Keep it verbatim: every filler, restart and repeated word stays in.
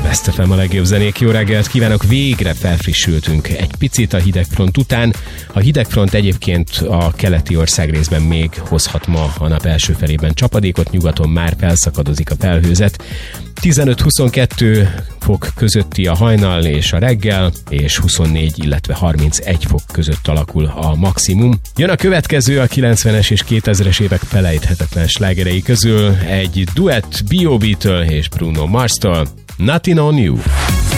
Best ef em a legjobb zenék, jó reggelt kívánok! Végre felfrissültünk egy picit a hidegfront után. A hidegfront egyébként a keleti országrészben még hozhat ma a nap első felében csapadékot, nyugaton már felszakadozik a felhőzet. tizenöt-huszonkettő fok közötti a hajnal és a reggel, és huszonnégy, illetve harmincegy fok között alakul a maximum. Jön a következő a kilencvenes és kétezres évek felejthetetlen slágerei közül egy duett bé o bé-től és Bruno Mars-től, Nothing on You.